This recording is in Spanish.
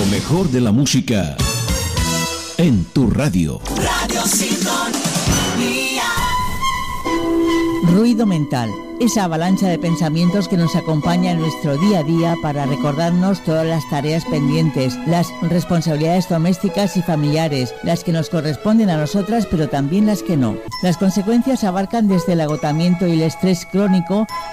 Lo mejor de la música en tu radio. Radio Sintonía. Ruido mental. Esa avalancha de pensamientos que nos acompaña en nuestro día a día para recordarnos todas las tareas pendientes, las responsabilidades domésticas y familiares, las que nos corresponden a nosotras pero también las que no. Las consecuencias abarcan desde el agotamiento y el estrés crónico